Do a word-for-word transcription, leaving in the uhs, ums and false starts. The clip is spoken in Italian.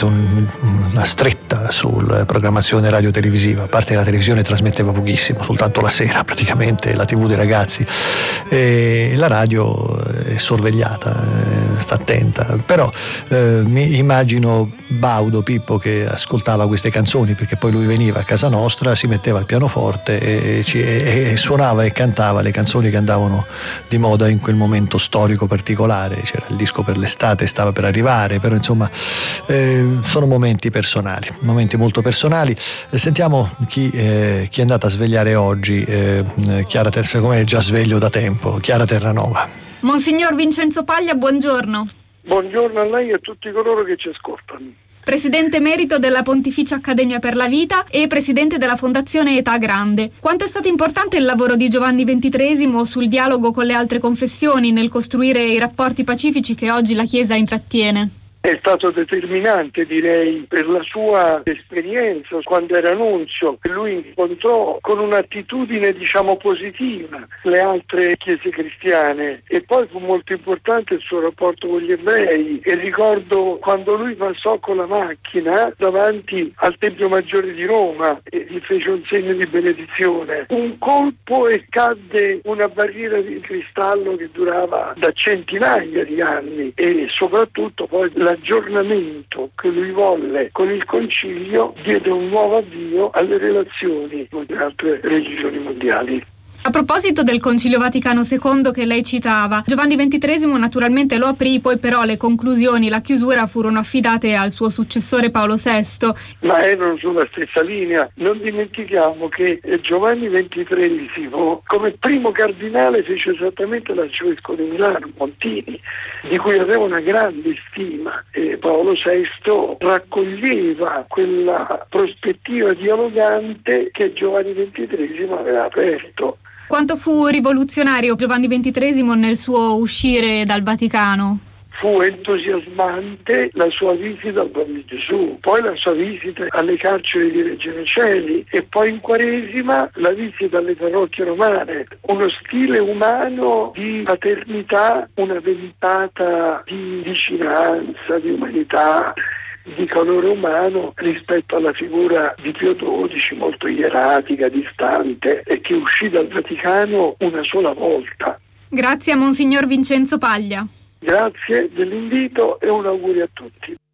veramente un, una stretta sulla programmazione radio-televisiva, a parte che la televisione trasmetteva pochissimo, soltanto la sera praticamente, la tivù dei ragazzi, e la radio è sorvegliata, sta attenta, però eh, mi immagino Baudo, Pippo, che ascoltava queste canzoni, perché poi lui veniva a casa nostra, si metteva al pianoforte e, ci, e, e suonava e cantava le canzoni che andavano di moda in quel momento storico particolare. C'era il disco per l'estate, stava per arrivare, però insomma eh, sono momenti personali, momenti molto personali. Eh, sentiamo chi, eh, chi è andata a svegliare oggi. eh, Chiara Terra, secondo me è già sveglio da tempo. Chiara Terranova. Monsignor Vincenzo Paglia, buongiorno. Buongiorno a lei e a tutti coloro che ci ascoltano. Presidente emerito della Pontificia Accademia per la Vita e presidente della Fondazione Età Grande. Quanto è stato importante il lavoro di Giovanni ventitreesimo sul dialogo con le altre confessioni nel costruire i rapporti pacifici che oggi la Chiesa intrattiene? È stato determinante, direi, per la sua esperienza quando era nunzio. Lui incontrò con un'attitudine, diciamo, positiva le altre chiese cristiane, e poi fu molto importante il suo rapporto con gli ebrei. E ricordo quando lui passò con la macchina davanti al Tempio Maggiore di Roma e gli fece un segno di benedizione. Un colpo e cadde una barriera di cristallo che durava da centinaia di anni, e soprattutto poi la l'aggiornamento che lui volle con il Concilio diede un nuovo avvio alle relazioni con le altre religioni mondiali. A proposito del Concilio Vaticano secondo che lei citava, Giovanni ventitreesimo naturalmente lo aprì, poi però le conclusioni, la chiusura furono affidate al suo successore Paolo sesto. Ma erano sulla stessa linea. Non dimentichiamo che Giovanni ventitreesimo come primo cardinale fece esattamente l'arcivescovo di Milano, Montini, di cui aveva una grande stima, e Paolo sesto raccoglieva quella prospettiva dialogante che Giovanni ventitreesimo aveva aperto. Quanto fu rivoluzionario Giovanni ventitreesimo nel suo uscire dal Vaticano? Fu entusiasmante la sua visita al Bambino Gesù, poi la sua visita alle carceri di Regina Coeli, e poi in Quaresima la visita alle parrocchie romane. Uno stile umano di paternità, una ventata di vicinanza, di umanità, di calore umano rispetto alla figura di Pio dodici, molto ieratica, distante, e che uscì dal Vaticano una sola volta. Grazie a Monsignor Vincenzo Paglia. Grazie dell'invito e un augurio a tutti.